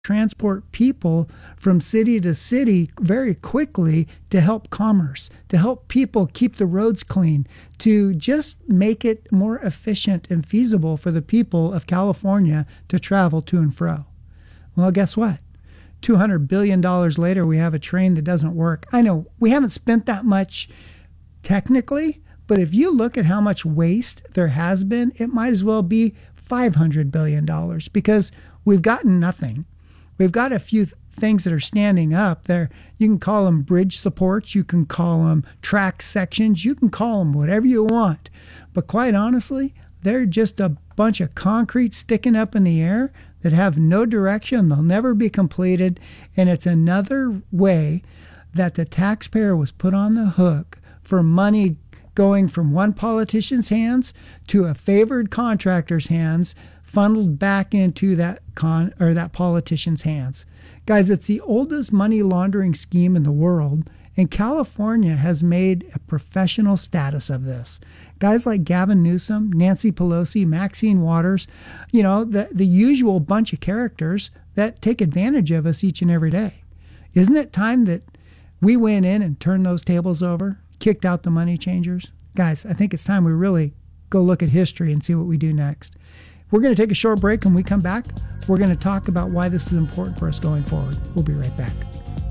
transport people from city to city very quickly to help commerce, to help people keep the roads clean, to just make it more efficient and feasible for the people of California to travel to and fro. Well, guess what? $200 billion later, we have a train that doesn't work. I know we haven't spent that much technically, but if you look at how much waste there has been, it might as well be $500 billion because we've gotten nothing. We've got a few things that are standing up there. You can call them bridge supports. You can call them track sections. You can call them whatever you want. But quite honestly, they're just a bunch of concrete sticking up in the air that have no direction. They'll never be completed. And it's another way that the taxpayer was put on the hook for money going from one politician's hands to a favored contractor's hands, funneled back into that politician's hands. Guys, it's the oldest money laundering scheme in the world, and California has made a professional status of this. Guys like Gavin Newsom, Nancy Pelosi, Maxine Waters, the usual bunch of characters that take advantage of us each and every day. Isn't it time that we went in and turned those tables over, kicked out the money changers? Guys, I think it's time we really go look at history and see what we do next. We're going to take a short break. When we come back, we're going to talk about why this is important for us going forward. We'll be right back.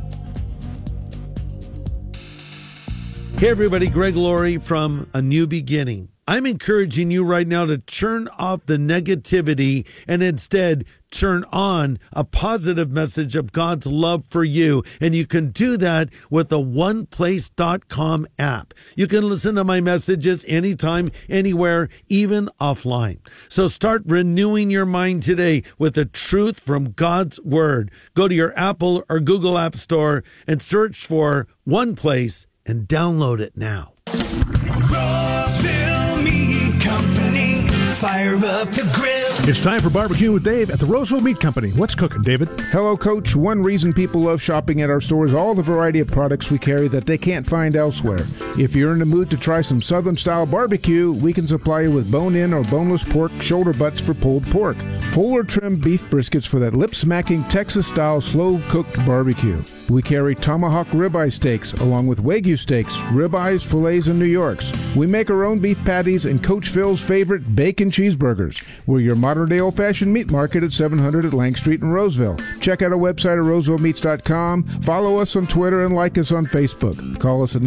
Hey everybody, Greg Laurie from A New Beginning. I'm encouraging you right now to turn off the negativity and instead turn on a positive message of God's love for you. And you can do that with the OnePlace.com app. You can listen to my messages anytime, anywhere, even offline. So start renewing your mind today with the truth from God's Word. Go to your Apple or Google App Store and search for OnePlace and download it now. Roseville Meat Company, fire up the grill. It's time for Barbecue with Dave at the Roseville Meat Company. What's cooking, David? Hello, Coach. One reason people love shopping at our store is all the variety of products we carry that they can't find elsewhere. If you're in the mood to try some Southern-style barbecue, we can supply you with bone-in or boneless pork shoulder butts for pulled pork, whole or trimmed beef briskets for that lip-smacking Texas-style slow-cooked barbecue. We carry tomahawk ribeye steaks along with Wagyu steaks, ribeyes, fillets, and New Yorks. We make our own beef patties and Coach Phil's favorite bacon cheeseburgers. We're your modern-day old-fashioned meat market at 700 at Lang Street in Roseville. Check out our website at rosevillemeats.com. Follow us on Twitter and like us on Facebook. Call us at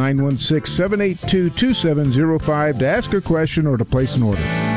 916-782-2705 to ask a question or to place an order.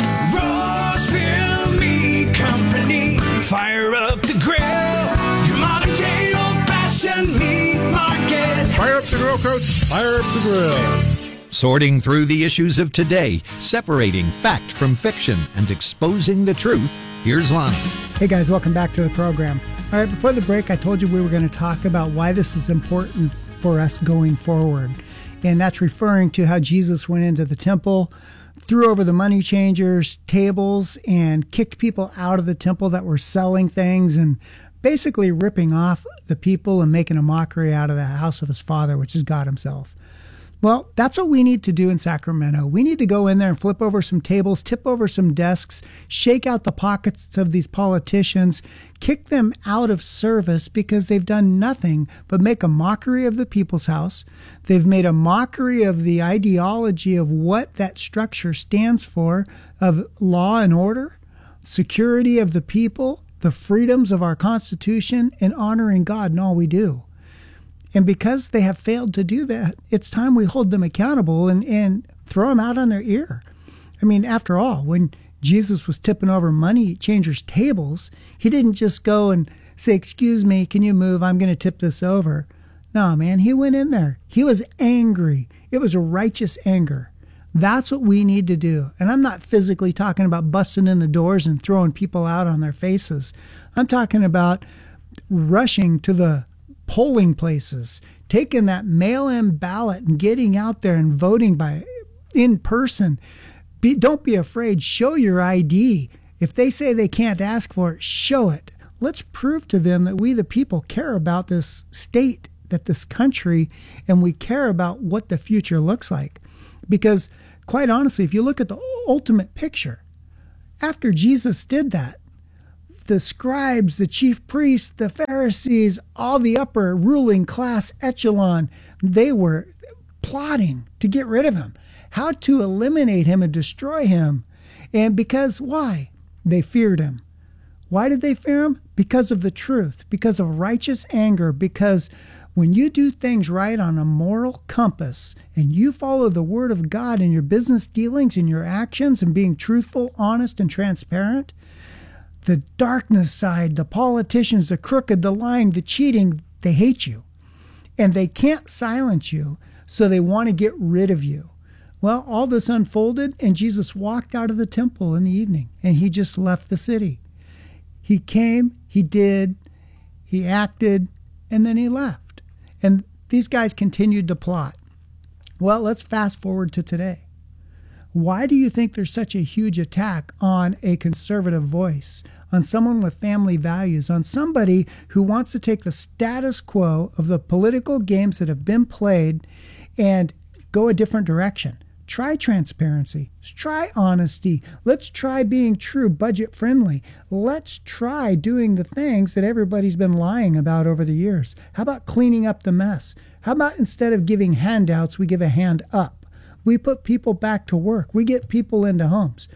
Roseville Meat Company, fire up the grill. Your modern-day old-fashioned meat market. Fire up the grill, Coach. Fire up the grill. Sorting through the issues of today, separating fact from fiction, and exposing the truth, here's Lonnie. Hey guys, welcome back to the program. All right, before the break, I told you we were going to talk about why this is important for us going forward. And that's referring to how Jesus went into the temple, threw over the money changers' tables, and kicked people out of the temple that were selling things and basically ripping off the people and making a mockery out of the house of his Father, which is God himself. Well, that's what we need to do in Sacramento. We need to go in there and flip over some tables, tip over some desks, shake out the pockets of these politicians, kick them out of service because they've done nothing but make a mockery of the people's house. They've made a mockery of the ideology of what that structure stands for, of law and order, security of the people, the freedoms of our Constitution, and honoring God in all we do. And because they have failed to do that, it's time we hold them accountable and throw them out on their ear. I mean, after all, when Jesus was tipping over money changers' tables, he didn't just go and say, "Excuse me, can you move? I'm going to tip this over." No, man, he went in there. He was angry. It was a righteous anger. That's what we need to do. And I'm not physically talking about busting in the doors and throwing people out on their faces. I'm talking about rushing to the polling places, taking that mail-in ballot and getting out there and voting in person. Don't be afraid. Show your ID. If they say they can't ask for it, show it. Let's prove to them that we, the people, care about this state, that this country, and we care about what the future looks like. Because, quite honestly, if you look at the ultimate picture, after Jesus did that, the scribes, the chief priests, the Pharisees, all the upper ruling class echelon, they were plotting to get rid of him, how to eliminate him and destroy him. And because why? They feared him. Why did they fear him? Because of the truth, because of righteous anger, because when you do things right on a moral compass and you follow the word of God in your business dealings and your actions and being truthful, honest, and transparent, the darkness side, the politicians, the crooked, the lying, the cheating, they hate you. And they can't silence you, so they want to get rid of you. Well, all this unfolded, and Jesus walked out of the temple in the evening, and he just left the city. He came, he did, he acted, and then he left. And these guys continued to plot. Well, let's fast forward to today. Why do you think there's such a huge attack on a conservative voice, on someone with family values, on somebody who wants to take the status quo of the political games that have been played and go a different direction? Try transparency. Try honesty. Let's try being true, budget friendly. Let's try doing the things that everybody's been lying about over the years. How about cleaning up the mess? How about instead of giving handouts, we give a hand up? We put people back to work. We get people into homes.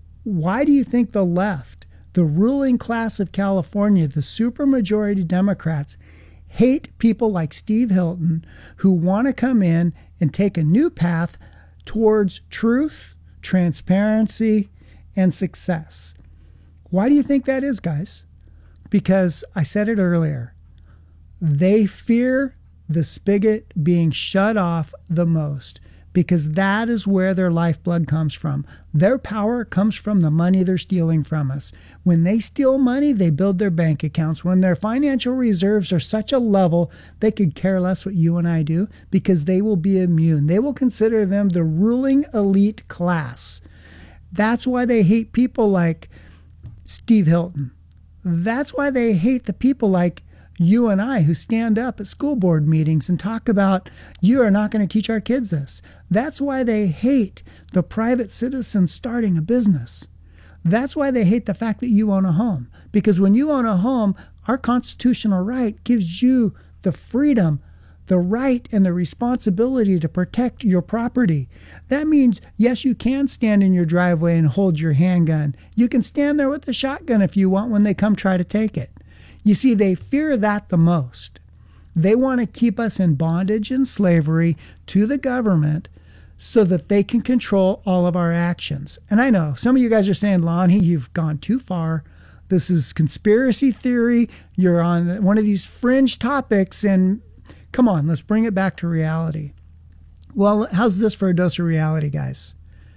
Why do you think the left, the ruling class of California, the supermajority Democrats, hate people like Steve Hilton who want to come in and take a new path towards truth, transparency, and success? Why do you think that is, guys? Because I said it earlier. They fear the spigot being shut off the most, because that is where their lifeblood comes from. Their power comes from the money they're stealing from us. When they steal money, they build their bank accounts. When their financial reserves are such a level, they could care less what you and I do, because they will be immune. They will consider them the ruling elite class. That's why they hate people like Steve Hilton. That's why they hate the people like you and I who stand up at school board meetings and talk about, you are not going to teach our kids this. That's why they hate the private citizen starting a business. That's why they hate the fact that you own a home. Because when you own a home, our constitutional right gives you the freedom, the right, and the responsibility to protect your property. That means, yes, you can stand in your driveway and hold your handgun. You can stand there with a shotgun if you want when they come try to take it. You see, they fear that the most. They want to keep us in bondage and slavery to the government so that they can control all of our actions. And I know some of you guys are saying, Lonnie, you've gone too far. This is conspiracy theory. You're on one of these fringe topics, and come on, let's bring it back to reality. Well, how's this for a dose of reality, guys?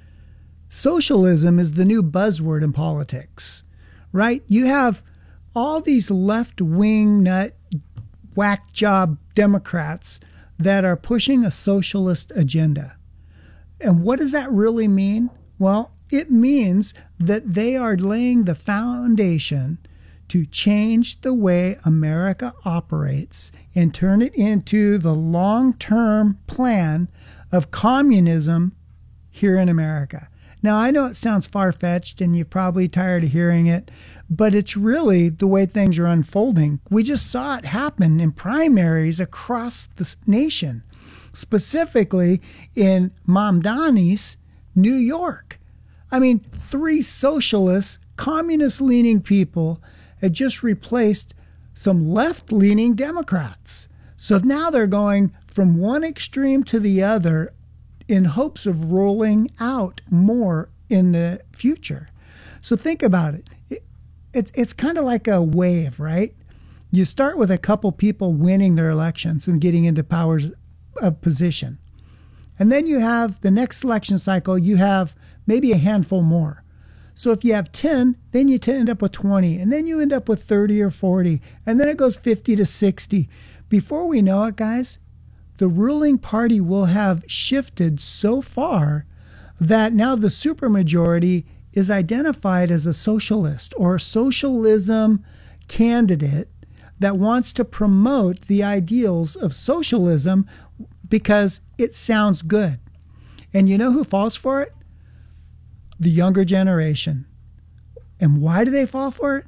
Socialism is the new buzzword in politics, right? You have all these left-wing nut whack job Democrats that are pushing a socialist agenda. And what does that really mean? Well, it means that they are laying the foundation to change the way America operates and turn it into the long-term plan of communism here in America. Now, I know it sounds far-fetched and you're probably tired of hearing it, but it's really the way things are unfolding. We just saw it happen in primaries across the nation, specifically in Mamdani's New York. I mean, 3 socialist, communist-leaning people had just replaced some left-leaning Democrats. So now they're going from one extreme to the other in hopes of rolling out more in the future. So think about it. It's kind of like a wave, right? You start with a couple people winning their elections and getting into powers of position. And then you have the next election cycle, you have maybe a handful more. So if you have 10, then you end up with 20, and then you end up with 30 or 40, and then it goes 50 to 60. Before we know it, guys, the ruling party will have shifted so far that now the supermajority is identified as a socialist or a socialism candidate that wants to promote the ideals of socialism because it sounds good. And you know who falls for it? The younger generation. And why do they fall for it?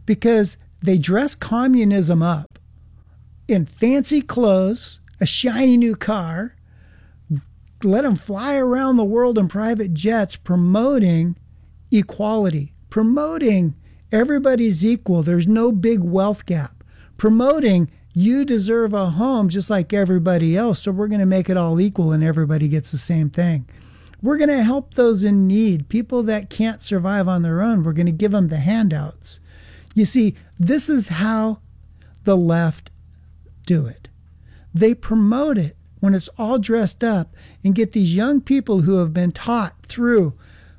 because they dress communism up in fancy clothes, a shiny new car, let them fly around the world in private jets promoting equality, promoting everybody's equal. There's no big wealth gap, promoting you deserve a home just like everybody else. So we're going to make it all equal and everybody gets the same thing. We're going to help those in need, people that can't survive on their own. We're going to give them the handouts. You see, this is how the left do it. They promote it when it's all dressed up and get these young people who have been taught through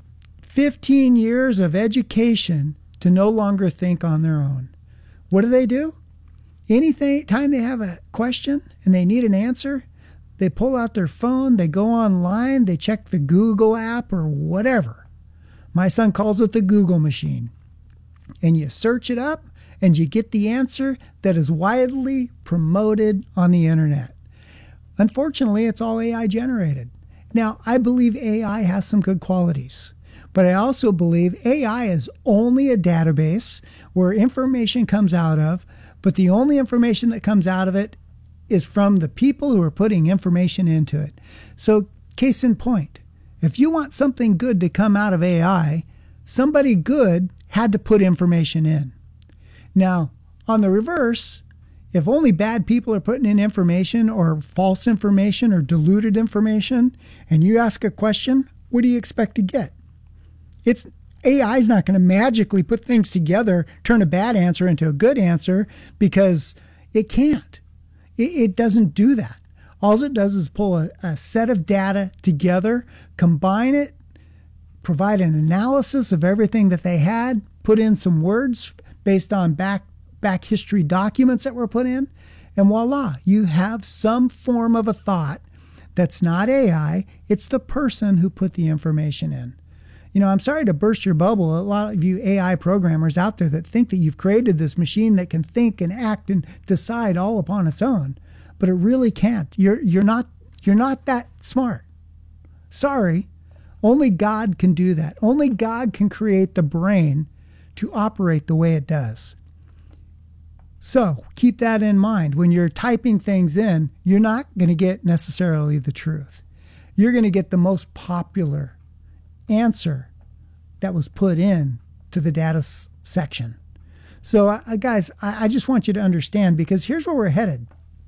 15 years of education to no longer think on their own. What do? Time they have a question and they need an answer, they pull out their phone, they go online, they check the Google app or whatever. My son calls it the Google machine. And you search it up and you get the answer that is widely promoted on the internet. Unfortunately, it's all AI generated. Now, I believe AI has some good qualities, but I also believe AI is only a database where information comes out of, but the only information that comes out of it is from the people who are putting information into it. So, case in point, if you want something good to come out of AI, somebody good had to put information in. Now, on the reverse, if only bad people are putting in information or false information or diluted information, and you ask a question, what do you expect to get? AI is not going to magically put things together, turn a bad answer into a good answer, because it can't. It doesn't do that. All it does is pull a set of data together, combine it, provide an analysis of everything that they had, put in some words based on back history documents that were put in, and voila, you have some form of a thought that's not AI, it's the person who put the information in. You know, I'm sorry to burst your bubble. A lot of you AI programmers out there that think that you've created this machine that can think and act and decide all upon its own, but it really can't. You're not that smart. Sorry. Only God can do that. Only God can create the brain to operate the way it does. So keep that in mind. When you're typing things in, you're not going to get necessarily the truth. You're going to get the most popular answer that was put in to the data section. So guys, I just want you to understand, because here's where we're headed.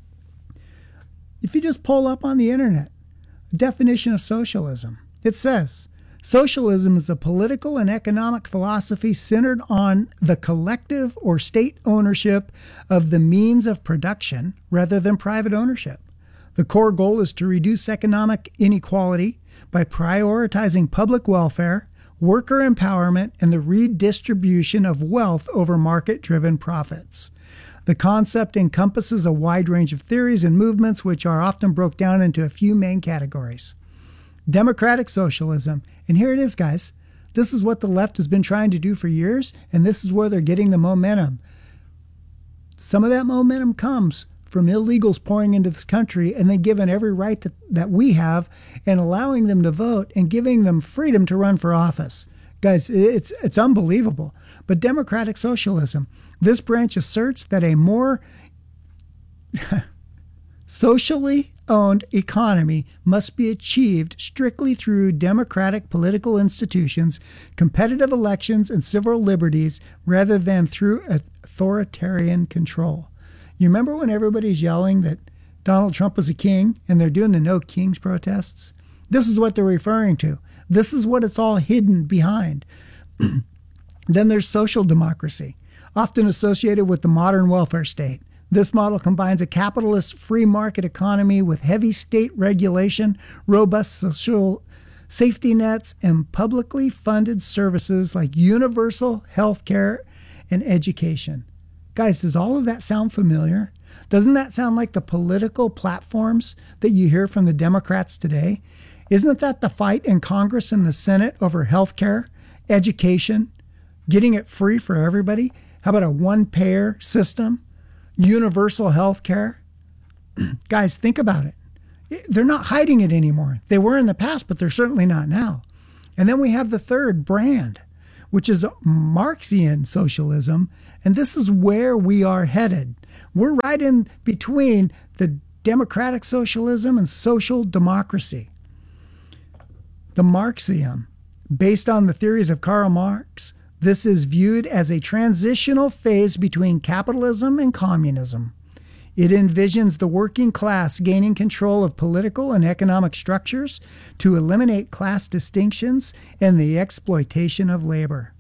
If you just pull up on the internet, definition of socialism, it says, socialism is a political and economic philosophy centered on the collective or state ownership of the means of production rather than private ownership. The core goal is to reduce economic inequality by prioritizing public welfare, worker empowerment, and the redistribution of wealth over market-driven profits. The concept encompasses a wide range of theories and movements, which are often broken down into a few main categories. Democratic socialism. And here it is, guys. This is what the left has been trying to do for years, and this is where they're getting the momentum. Some of that momentum comes from illegals pouring into this country and then giving every right that we have and allowing them to vote and giving them freedom to run for office. Guys, it's unbelievable. But democratic socialism, this branch asserts that a more socially owned economy must be achieved strictly through democratic political institutions, competitive elections, and civil liberties rather than through authoritarian control. You remember when everybody's yelling that Donald Trump was a king and they're doing the No Kings protests? This is what they're referring to. This is what it's all hidden behind. Then there's social democracy, often associated with the modern welfare state. This model combines a capitalist free market economy with heavy state regulation, robust social safety nets, and publicly funded services like universal health care and education. Guys, does all of that sound familiar? Doesn't that sound like the political platforms that you hear from the Democrats today? Isn't that the fight in Congress and the Senate over health care, education, getting it free for everybody? How about a one-payer system? Universal health care? Guys, think about it. They're not hiding it anymore. They were in the past, but they're certainly not now. And then we have the third brand. which is Marxian socialism, and this is where we are headed. We're right in between the democratic socialism and social democracy. The Marxian, based on the theories of Karl Marx, this is viewed as a transitional phase between capitalism and communism. It envisions the working class gaining control of political and economic structures to eliminate class distinctions and the exploitation of labor.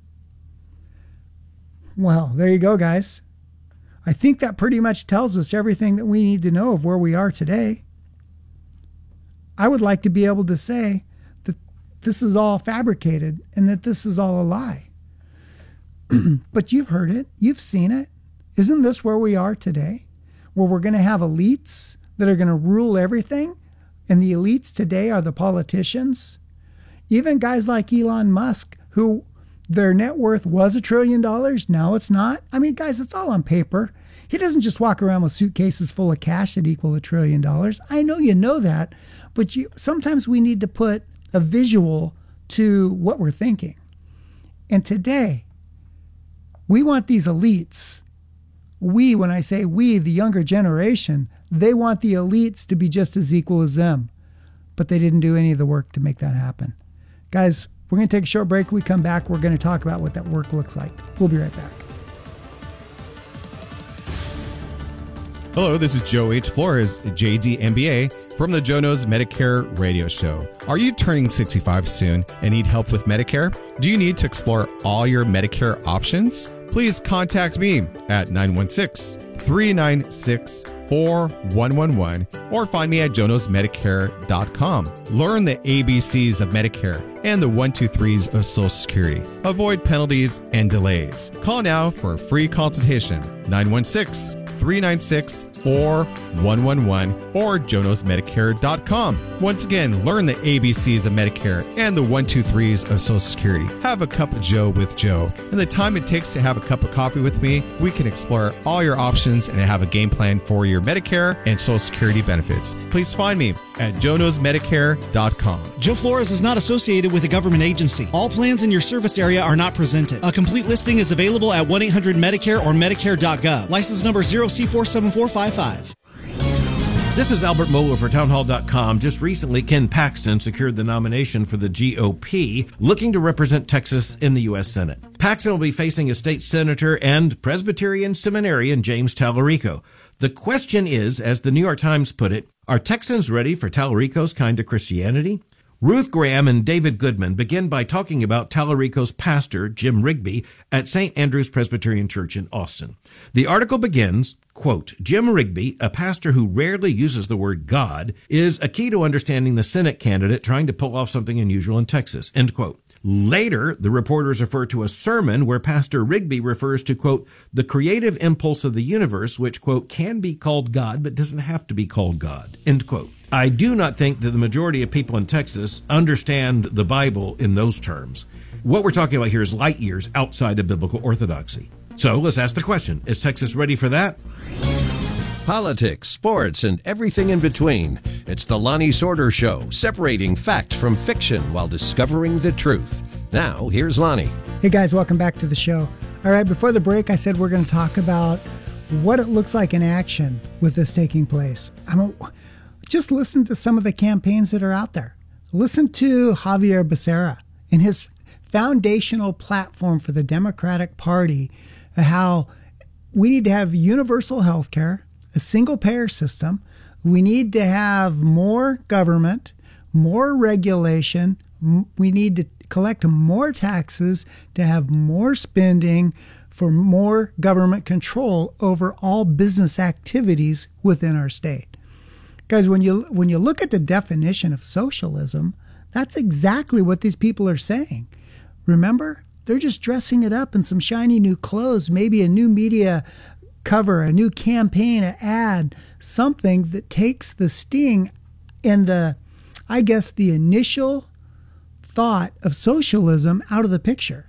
Well, there you go, guys. I think that pretty much tells us everything that we need to know of where we are today. I would like to be able to say that this is all fabricated and that this is all a lie. But you've heard it. You've seen it. Isn't this where we are today? Where we're going to have elites that are going to rule everything? And the elites today are the politicians. Even guys like Elon Musk, who their net worth was $1 trillion, now it's not. I mean, guys, it's all on paper. He doesn't just walk around with suitcases full of cash that equal $1 trillion. I know you know that, but sometimes we need to put a visual to what we're thinking. And today, we want these elites. We, when I say we, the younger generation, they want the elites to be just as equal as them. But they didn't do any of the work to make that happen. Guys, we're going to take a short break. When we come back, we're going to talk about what that work looks like. We'll be right back. Hello, this is Joe H. Flores, JD MBA, from the Joe Knows Medicare radio show. Are you turning 65 soon and need help with Medicare? Do you need to explore all your Medicare options? Please contact me at 916-396-4111 or find me at joeknowsmedicare.com. Learn the ABCs of Medicare and the 1-2-3s of Social Security. Avoid penalties and delays. Call now for a free consultation, 916-396-4111 or joeknowsmedicare.com. Once again, learn the ABCs of Medicare and the 1-2-3s of Social Security. Have a cup of Joe with Joe. In the time it takes to have a cup of coffee with me, we can explore all your options and have a game plan for your Medicare and Social Security benefits. Please find me at joeknowsmedicare.com. Joe Flores is not associated with a government agency. All plans in your service area are not presented. A complete listing is available at 1-800-MEDICARE or Medicare.gov. License number 0C47455. This is Albert Mohler for Townhall.com. Just recently, Ken Paxton secured the nomination for the GOP, looking to represent Texas in the U.S. Senate. Paxton will be facing a state senator and Presbyterian seminarian James Tallarico. The question is, as the New York Times put it, are Texans ready for Tallarico's kind of Christianity? Ruth Graham and David Goodman begin by talking about Tallarico's pastor, Jim Rigby, at St. Andrew's Presbyterian Church in Austin. The article begins, quote, Jim Rigby, a pastor who rarely uses the word God, is a key to understanding the Senate candidate trying to pull off something unusual in Texas, end quote. Later, the reporters refer to a sermon where Pastor Rigby refers to, quote, the creative impulse of the universe, which, quote, can be called God, but doesn't have to be called God, end quote. I do not think that the majority of people in Texas understand the Bible in those terms. What we're talking about here is light years outside of biblical orthodoxy. So let's ask the question, is Texas ready for that? Politics, sports, and everything in between. It's the Lonnie Sorter Show, separating fact from fiction while discovering the truth. Now, here's Lonnie. Hey guys, welcome back to the show. All right, before the break, I said we're going to talk about what it looks like in action with this taking place. Just listen to some of the campaigns that are out there. Listen to Javier Becerra and his foundational platform for the Democratic Party, how we need to have universal health care, a single-payer system. We need to have more government, more regulation. We need to collect more taxes to have more spending for more government control over all business activities within our state. Guys, when you look at the definition of socialism, that's exactly what these people are saying. Remember? They're just dressing it up in some shiny new clothes, maybe a new media cover, a new campaign, an ad, something that takes the sting and the initial thought of socialism out of the picture.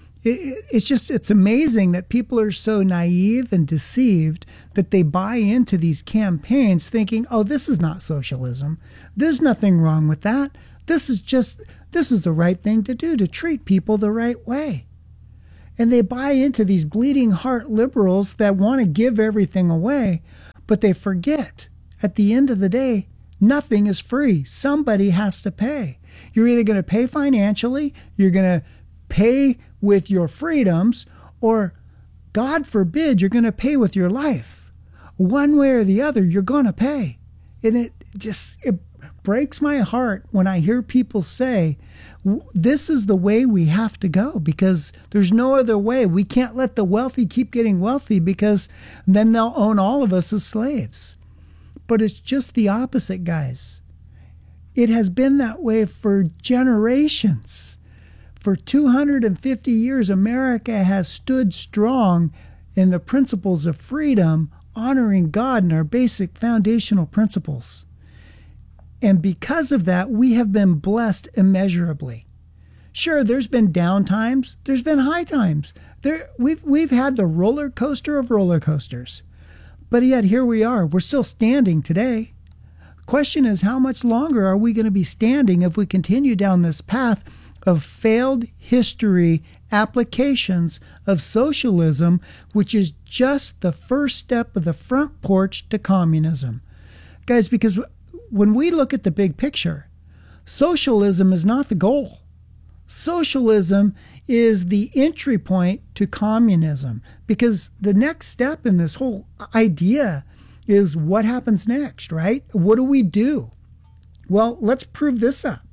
It's amazing that people are so naive and deceived that they buy into these campaigns thinking, oh, this is not socialism. There's nothing wrong with that. This is the right thing to do, to treat people the right way. And they buy into these bleeding heart liberals that want to give everything away, but they forget at the end of the day, nothing is free. Somebody has to pay. You're either going to pay financially, you're going to pay with your freedoms, or God forbid, you're going to pay with your life. One way or the other, you're going to pay. And it breaks my heart when I hear people say, this is the way we have to go because there's no other way. We can't let the wealthy keep getting wealthy because then they'll own all of us as slaves. But it's just the opposite, guys. It has been that way for generations. For 250 years, America has stood strong in the principles of freedom, honoring God and our basic foundational principles. And because of that, we have been blessed immeasurably. Sure, there's been down times. There's been high times. We've had the roller coaster of roller coasters. But yet here we are. We're still standing today. The question is, how much longer are we going to be standing if we continue down this path of failed history applications of socialism, which is just the first step of the front porch to communism? Guys, because when we look at the big picture, socialism is not the goal. Socialism is the entry point to communism, because the next step in this whole idea is what happens next, right? What do we do? Well, let's prove this up.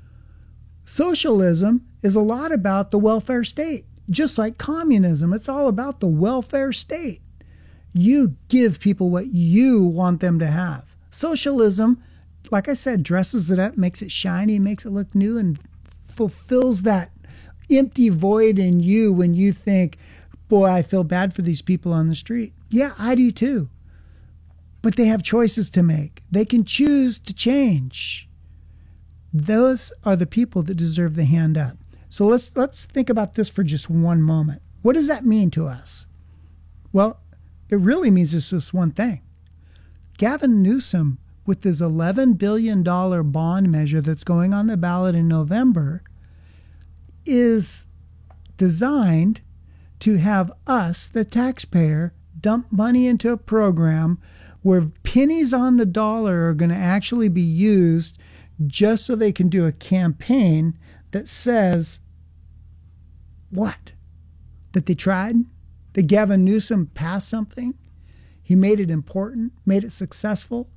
Socialism is a lot about the welfare state. Just like communism, it's all about the welfare state. You give people what you want them to have. Socialism, like I said, dresses it up, makes it shiny, makes it look new, and fulfills that empty void in you when you think, boy, I feel bad for these people on the street. Yeah, I do too. But they have choices to make. They can choose to change. Those are the people that deserve the hand up. So let's think about this for just one moment. What does that mean to us? Well, it really means it's just one thing. Gavin Newsom, with his $11 billion bond measure that's going on the ballot in November, is designed to have us, the taxpayer, dump money into a program where pennies on the dollar are going to actually be used just so they can do a campaign that says, what? That they tried? That Gavin Newsom passed something? He made it important, made it successful?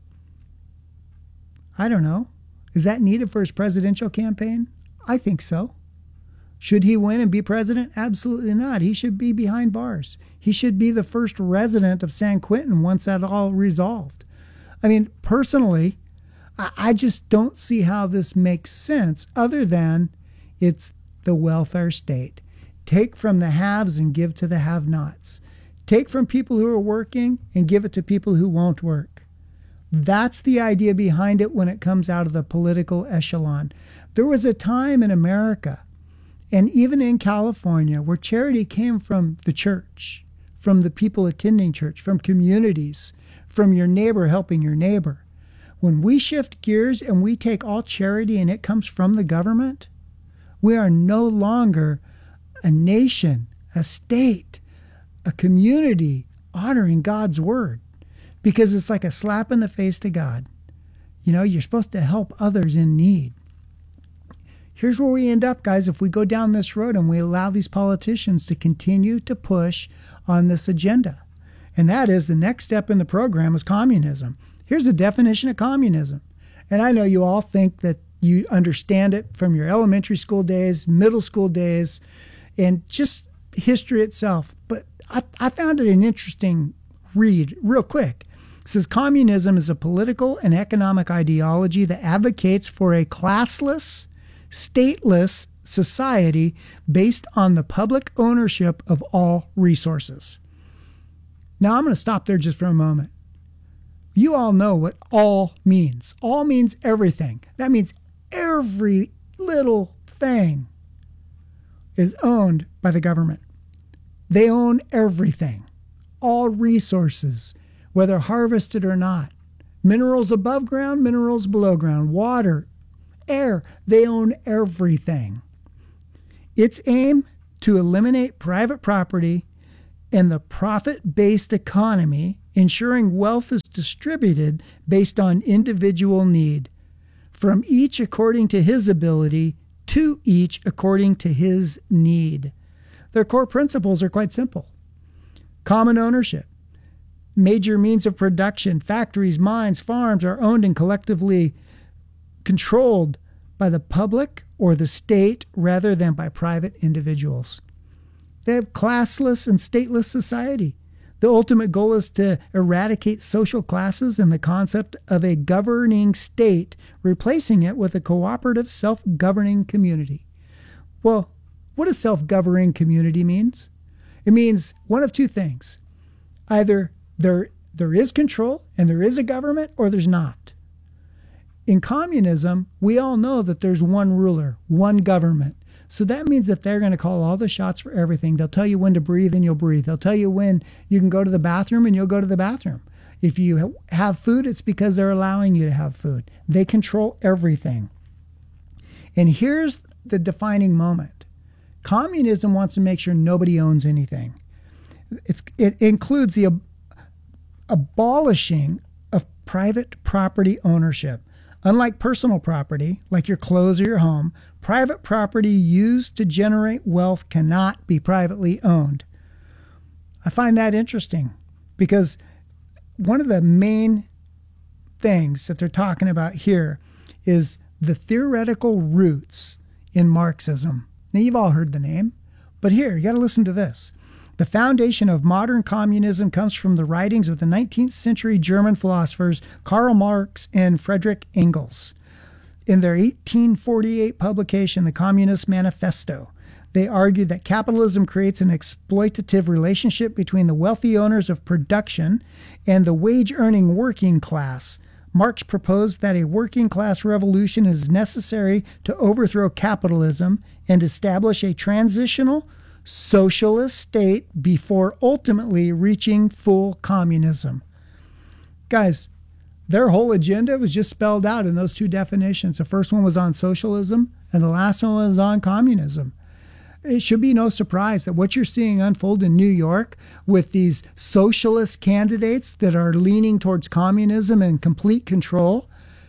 I don't know. Is that needed for his presidential campaign? I think so. Should he win and be president? Absolutely not. He should be behind bars. He should be the first resident of San Quentin once that all resolved. I mean, personally, I just don't see how this makes sense other than it's the welfare state. Take from the haves and give to the have-nots. Take from people who are working and give it to people who won't work. That's the idea behind it when it comes out of the political echelon. There was a time in America, and even in California, where charity came from the church, from the people attending church, from communities, from your neighbor helping your neighbor. When we shift gears and we take all charity and it comes from the government, we are no longer a nation, a state, a community honoring God's word, because it's like a slap in the face to God. You know, you're supposed to help others in need. Here's where we end up, guys, if we go down this road and we allow these politicians to continue to push on this agenda. And that is, the next step in the program is communism. Here's the definition of communism. And I know you all think that you understand it from your elementary school days, middle school days, and just history itself. But I found it an interesting read real quick. It says, communism is a political and economic ideology that advocates for a classless, stateless society based on the public ownership of all resources. Now, I'm going to stop there just for a moment. You all know what all means. All means everything. That means every little thing is owned by the government. They own everything. All resources, whether harvested or not. Minerals above ground, minerals below ground, water, air, they own everything. Its aim, to eliminate private property and the profit-based economy, ensuring wealth is distributed based on individual need, from each according to his ability, to each according to his need. Their core principles are quite simple. Common ownership. Major means of production, factories, mines, farms are owned and collectively controlled by the public or the state rather than by private individuals. They have classless and stateless society. The ultimate goal is to eradicate social classes and the concept of a governing state, replacing it with a cooperative self-governing community. Well, what does self-governing community means? It means one of two things. Either there is control and there is a government, or there's not. In communism, we all know that there's one ruler, one government. So that means that they're going to call all the shots for everything. They'll tell you when to breathe and you'll breathe. They'll tell you when you can go to the bathroom and you'll go to the bathroom. If you have food, it's because they're allowing you to have food. They control everything. And here's the defining moment. Communism wants to make sure nobody owns anything. It includes the abolishing of private property ownership. Unlike personal property, like your clothes or your home, private property used to generate wealth cannot be privately owned. I find that interesting because one of the main things that they're talking about here is the theoretical roots in Marxism. Now, you've all heard the name, but here, you got to listen to this. The foundation of modern communism comes from the writings of the 19th century German philosophers Karl Marx and Friedrich Engels. In their 1848 publication, The Communist Manifesto, they argued that capitalism creates an exploitative relationship between the wealthy owners of production and the wage-earning working class. Marx proposed that a working class revolution is necessary to overthrow capitalism and establish a transitional socialist state before ultimately reaching full communism. Guys, their whole agenda was just spelled out in those two definitions. The first one was on socialism, and the last one was on communism. It should be no surprise that what you're seeing unfold in New York with these socialist candidates that are leaning towards communism and complete control,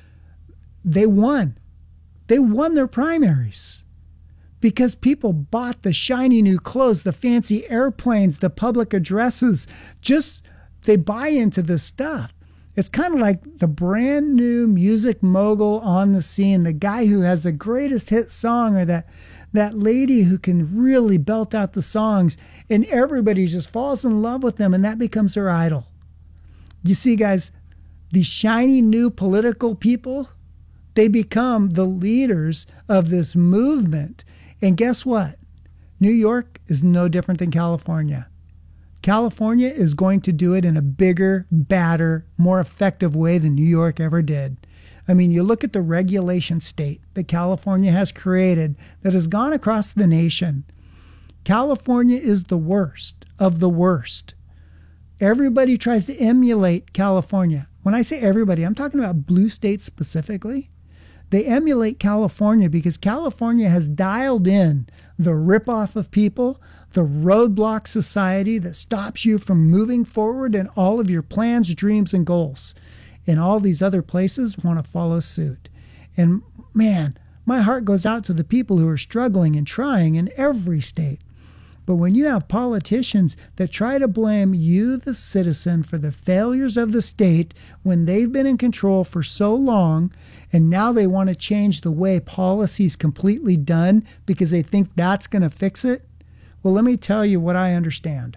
they won. They won their primaries. Because people bought the shiny new clothes, the fancy airplanes, the public addresses. They buy into this stuff. It's kind of like the brand new music mogul on the scene, the guy who has the greatest hit song, or that lady who can really belt out the songs, and everybody just falls in love with them, and that becomes their idol. You see, guys, these shiny new political people, they become the leaders of this movement. And guess what? New York is no different than California. California is going to do it in a bigger, badder, more effective way than New York ever did. I mean, you look at the regulation state that California has created that has gone across the nation. California is the worst of the worst. Everybody tries to emulate California. When I say everybody, I'm talking about blue states specifically. They emulate California because California has dialed in the ripoff of people, the roadblock society that stops you from moving forward in all of your plans, dreams, and goals. And all these other places want to follow suit. And man, my heart goes out to the people who are struggling and trying in every state. But when you have politicians that try to blame you, the citizen, for the failures of the state when they've been in control for so long, and now they want to change the way policy is completely done because they think that's going to fix it, well, let me tell you what I understand.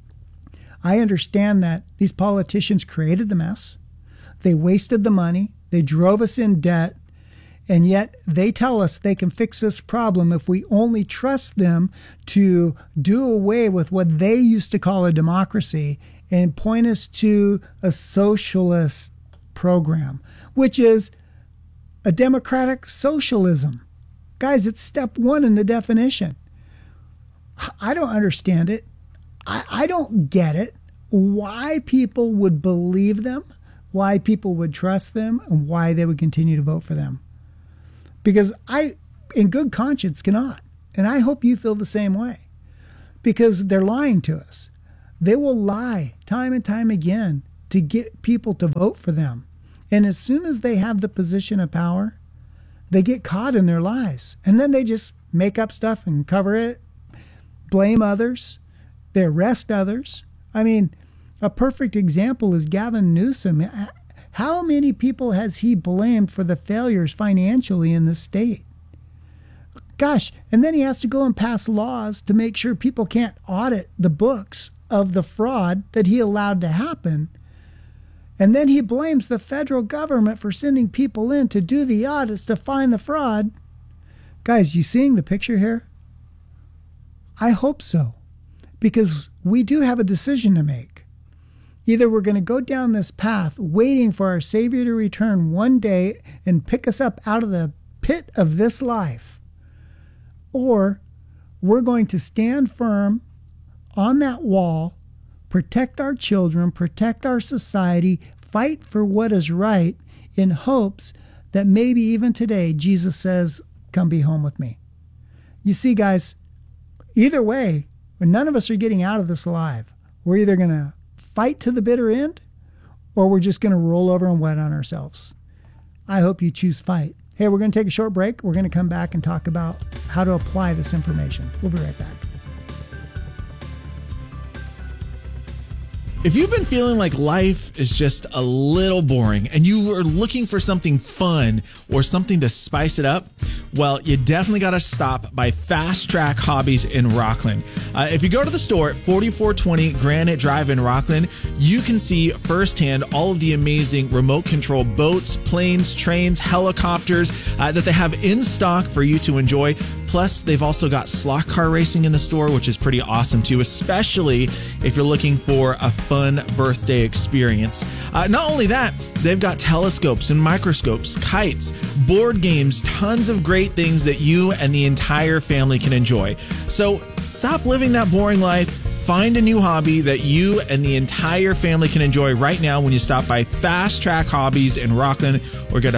I understand that these politicians created the mess. They wasted the money. They drove us in debt. And yet they tell us they can fix this problem if we only trust them to do away with what they used to call a democracy and point us to a socialist program, which is a democratic socialism. Guys, it's step one in the definition. I don't understand it. I don't get it. Why people would believe them, why people would trust them, and why they would continue to vote for them. Because I, in good conscience, cannot. And I hope you feel the same way. because they're lying to us. They will lie time and time again to get people to vote for them. And as soon as they have the position of power, they get caught in their lies. And then they just make up stuff and cover it, blame others, they arrest others. I mean, a perfect example is Gavin Newsom. How many people has he blamed for the failures financially in the state? Gosh, and then he has to go and pass laws to make sure people can't audit the books of the fraud that he allowed to happen. And then he blames the federal government for sending people in to do the audits to find the fraud. Guys, you seeing the picture here? I hope so, because we do have a decision to make. Either we're going to go down this path waiting for our Savior to return one day and pick us up out of the pit of this life, or we're going to stand firm on that wall, protect our children, protect our society, fight for what is right in hopes that maybe even today Jesus says, come be home with me. You see, guys, either way, none of us are getting out of this alive. We're either going to fight to the bitter end, or we're just going to roll over and wet on ourselves. I hope you choose fight. Hey, we're going to take a short break. We're going to come back and talk about how to apply this information. We'll be right back. If you've been feeling like life is just a little boring and you are looking for something fun or something to spice it up, well, you definitely got to stop by Fast Track Hobbies in Rockland. If you go to the store at 4420 Granite Drive in Rockland, you can see firsthand all of the amazing remote control boats, planes, trains, helicopters that they have in stock for you to enjoy. Plus, they've also got slot car racing in the store, which is pretty awesome too, especially if you're looking for a fun birthday experience. Not only that, they've got telescopes and microscopes, kites, board games, tons of great things that you and the entire family can enjoy. So stop living that boring life. Find a new hobby that you and the entire family can enjoy right now when you stop by Fast Track Hobbies in Rockland or go to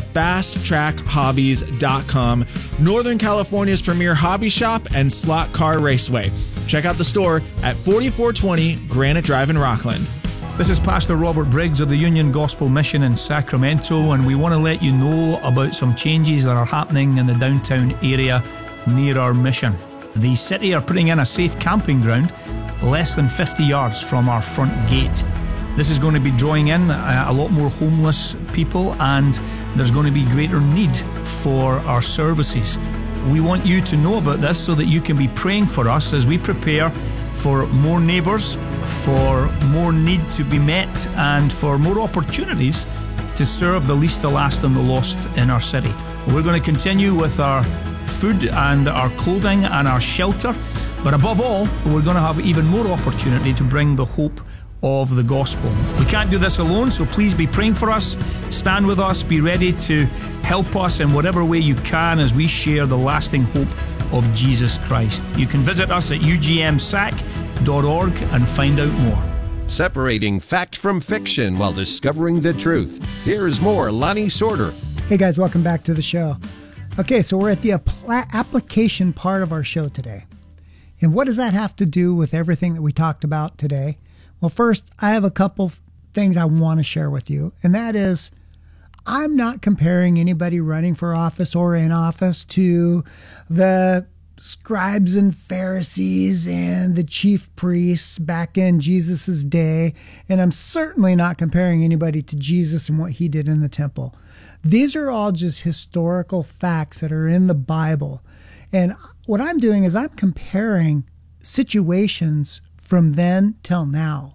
fasttrackhobbies.com, Northern California's premier hobby shop and slot car raceway. Check out the store at 4420 Granite Drive in Rockland. This is Pastor Robert Briggs of the Union Gospel Mission in Sacramento, and we want to let you know about some changes that are happening in the downtown area near our mission. The city are putting in a safe camping ground less than 50 yards from our front gate. This is going to be drawing in a lot more homeless people, and there's going to be greater need for our services. We want you to know about this so that you can be praying for us as we prepare for more neighbours, for more need to be met, and for more opportunities to serve the least, the last, and the lost in our city. We're going to continue with our food and our clothing and our shelter, but above all, we're going to have even more opportunity to bring the hope of the gospel. We can't do this alone, so please be praying for us. Stand with us. Be ready to help us in whatever way you can as we share the lasting hope of Jesus Christ. You can visit us at ugmsac.org and find out more. Separating fact from fiction while discovering the truth. Here's more Lonnie Sorter. Hey guys, welcome back to the show. Okay, so we're at the application part of our show today. And what does that have to do with everything that we talked about today? Well, first, I have a couple things I want to share with you, and that is I'm not comparing anybody running for office or in office to the scribes and Pharisees and the chief priests back in Jesus's day, and I'm certainly not comparing anybody to Jesus and what he did in the temple. These are all just historical facts that are in the Bible. And what I'm doing is I'm comparing situations from then till now.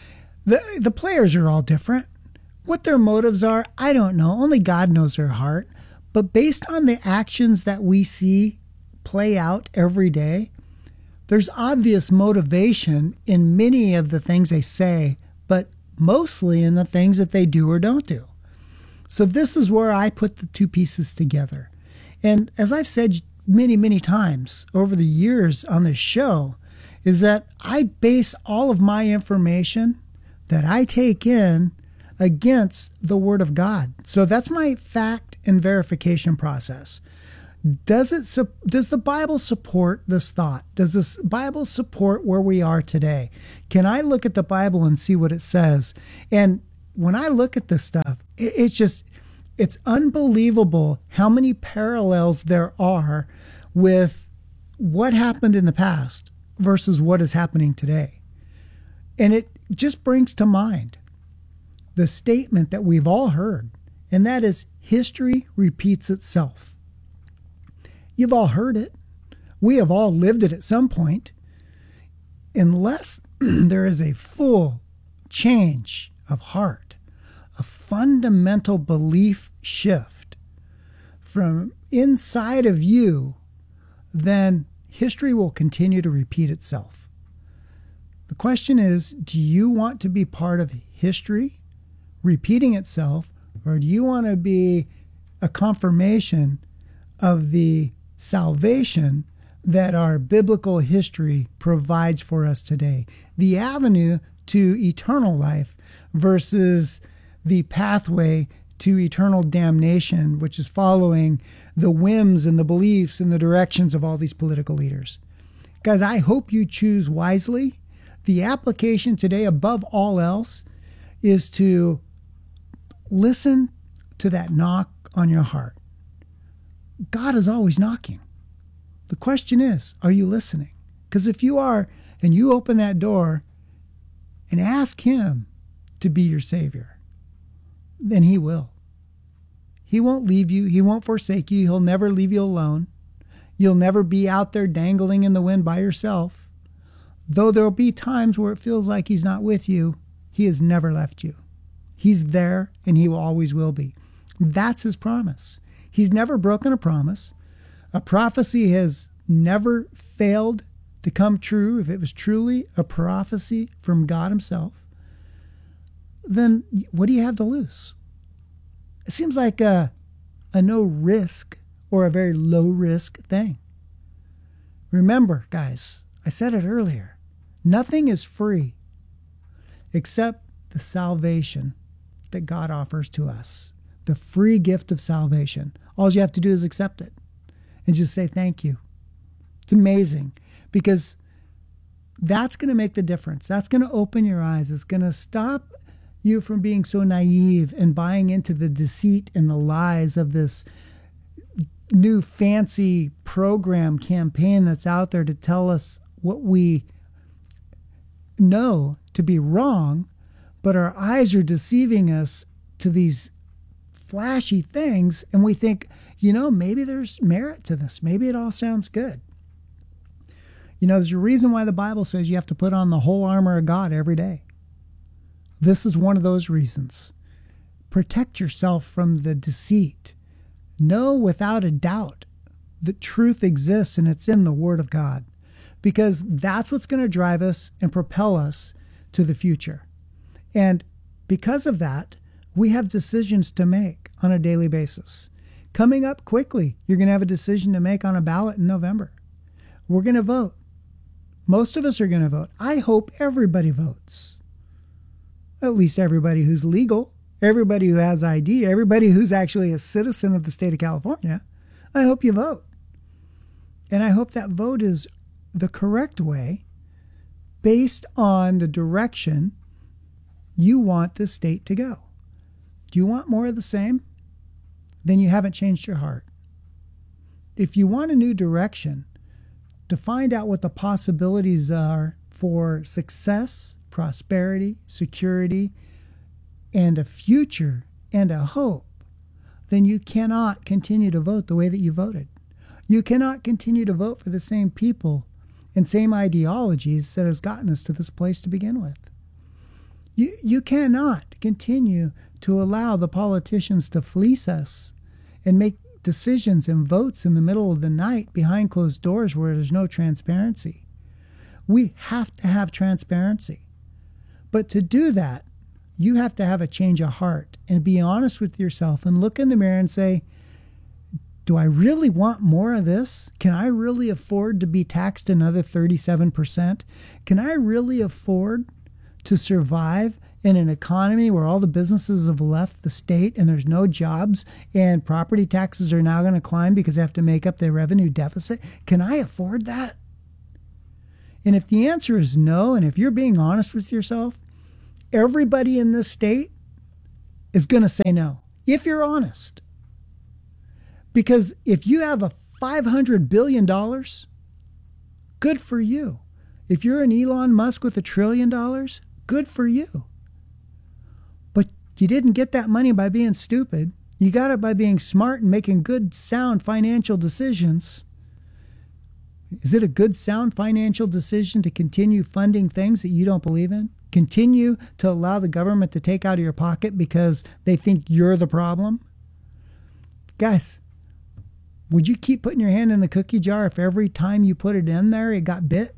The players are all different. What their motives are, I don't know. Only God knows their heart. But based on the actions that we see play out every day, there's obvious motivation in many of the things they say, but mostly in the things that they do or don't do. So this is where I put the two pieces together. And as I've said many, many times over the years on this show, is that I base all of my information that I take in against the Word of God. So that's my fact and verification process. Does the Bible support this thought? Does this Bible support where we are today? Can I look at the Bible and see what it says? And when I look at this stuff, it's unbelievable how many parallels there are with what happened in the past versus what is happening today. And it just brings to mind the statement that we've all heard, and that is, history repeats itself. You've all heard it. We have all lived it at some point. Unless there is a full change of heart, a fundamental belief shift from inside of you, then history will continue to repeat itself. The question is, do you want to be part of history repeating itself, or do you want to be a confirmation of the salvation that our biblical history provides for us today? The avenue to eternal life versus the pathway to eternal damnation, which is following the whims and the beliefs and the directions of all these political leaders. Guys, I hope you choose wisely. The application today, above all else, is to listen to that knock on your heart. God is always knocking. The question is, are you listening? Because if you are, and you open that door and ask Him to be your Savior, then He will. He won't leave you. He won't forsake you. He'll never leave you alone. You'll never be out there dangling in the wind by yourself. Though there'll be times where it feels like He's not with you, He has never left you. He's there, and He always will be. That's His promise. He's never broken a promise. A prophecy has never failed to come true. If it was truly a prophecy from God Himself, then what do you have to lose? It seems like a no risk or a very low risk thing. Remember, guys, I said it earlier, nothing is free except the salvation that God offers to us. The free gift of salvation. All you have to do is accept it and just say thank you. It's amazing, because that's going to make the difference. That's going to open your eyes. It's going to stop you from being so naive and buying into the deceit and the lies of this new fancy program campaign that's out there to tell us what we know to be wrong, but our eyes are deceiving us to these flashy things, and we think, maybe there's merit to this. Maybe it all sounds good. There's a reason why the Bible says you have to put on the whole armor of God every day. This is one of those reasons. Protect yourself from the deceit. Know without a doubt that truth exists, and it's in the Word of God, because that's what's going to drive us and propel us to the future. And because of that, we have decisions to make on a daily basis. Coming up quickly, you're going to have a decision to make on a ballot in November. We're going to vote. Most of us are going to vote. I hope everybody votes. At least everybody who's legal, everybody who has ID, everybody who's actually a citizen of the state of California. I hope you vote. And I hope that vote is the correct way based on the direction you want the state to go. Do you want more of the same? Then you haven't changed your heart. If you want a new direction, to find out what the possibilities are for success, prosperity, security, and a future and a hope, then you cannot continue to vote the way that you voted. You cannot continue to vote for the same people and same ideologies that has gotten us to this place to begin with. You cannot continue to allow the politicians to fleece us and make decisions and votes in the middle of the night behind closed doors where there's no transparency. We have to have transparency. But to do that, you have to have a change of heart and be honest with yourself and look in the mirror and say, do I really want more of this? Can I really afford to be taxed another 37%? Can I really afford to survive in an economy where all the businesses have left the state and there's no jobs and property taxes are now going to climb because they have to make up their revenue deficit? Can I afford that? And if the answer is no, and if you're being honest with yourself, everybody in this state is going to say no, if you're honest. Because if you have a $500 billion, good for you. If you're an Elon Musk with $1 trillion, good for you. But you didn't get that money by being stupid. You got it by being smart and making good, sound financial decisions. Is it a good, sound financial decision to continue funding things that you don't believe in? Continue to allow the government to take out of your pocket because they think you're the problem? Guys, would you keep putting your hand in the cookie jar if every time you put it in there it got bit?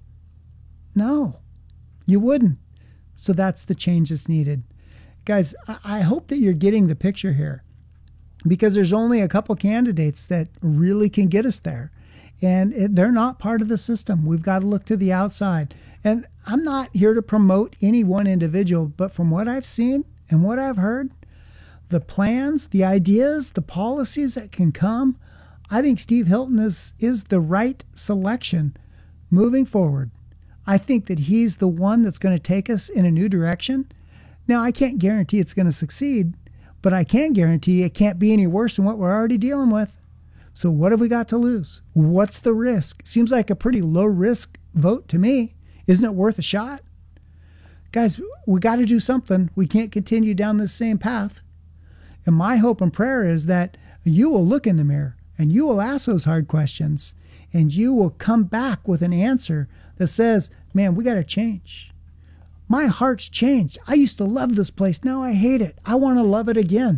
No, you wouldn't. So that's the change that's needed. Guys, I hope that you're getting the picture here, because there's only a couple candidates that really can get us there. And they're not part of the system. We've got to look to the outside. And I'm not here to promote any one individual, but from what I've seen and what I've heard, the plans, the ideas, the policies that can come, I think Steve Hilton is the right selection moving forward. I think that he's the one that's going to take us in a new direction. Now, I can't guarantee it's going to succeed, but I can guarantee it can't be any worse than what we're already dealing with. So what have we got to lose? What's the risk? Seems like a pretty low risk vote to me. Isn't it worth a shot? Guys, we got to do something. We can't continue down this same path. And my hope and prayer is that you will look in the mirror and you will ask those hard questions and you will come back with an answer that says, man, we got to change. My heart's changed. I used to love this place. Now I hate it. I want to love it again.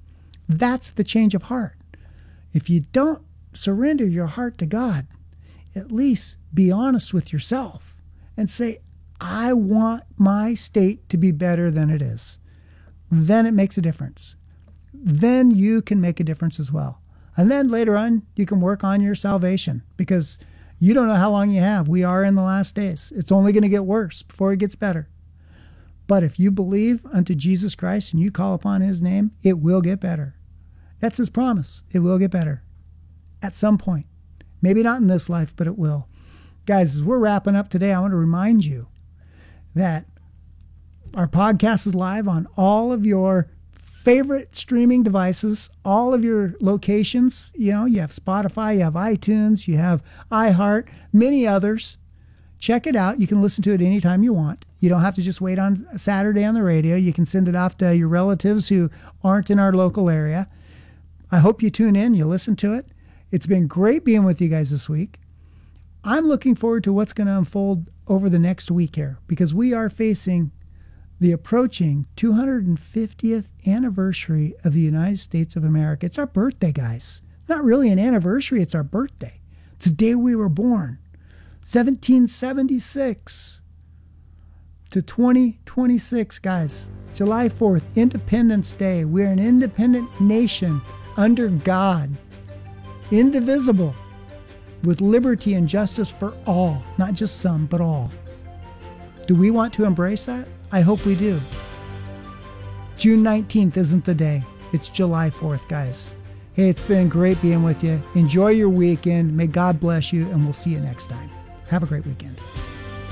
That's the change of heart. If you don't surrender your heart to God, at least be honest with yourself and say, I want my state to be better than it is. Then it makes a difference. Then you can make a difference as well. And then later on, you can work on your salvation, because you don't know how long you have. We are in the last days. It's only going to get worse before it gets better. But if you believe unto Jesus Christ and you call upon his name, it will get better. That's his promise. It will get better at some point. Maybe not in this life, but it will. Guys, as we're wrapping up today, I want to remind you that our podcast is live on all of your favorite streaming devices, all of your locations. You know, you have Spotify, you have iTunes, you have iHeart, many others. Check it out. You can listen to it anytime you want. You don't have to just wait on Saturday on the radio. You can send it off to your relatives who aren't in our local area. I hope you tune in, you listen to it. It's been great being with you guys this week. I'm looking forward to what's going to unfold over the next week here, because we are facing the approaching 250th anniversary of the United States of America. It's our birthday, guys. Not really an anniversary, it's our birthday. It's the day we were born. 1776 to 2026, guys. July 4th, Independence Day. We're an independent nation under God, indivisible, with liberty and justice for all, not just some, but all. Do we want to embrace that? I hope we do. June 19th isn't the day. It's July 4th, guys. Hey, it's been great being with you. Enjoy your weekend. May God bless you, and we'll see you next time. Have a great weekend.